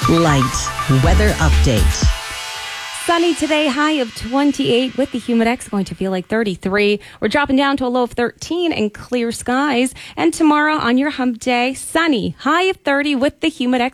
Light weather update. Sunny today, high of 28 with the Humidex, going to feel like 33. We're dropping down to a low of 13 and clear skies. And tomorrow on your hump day, sunny, high of 30 with the Humidex.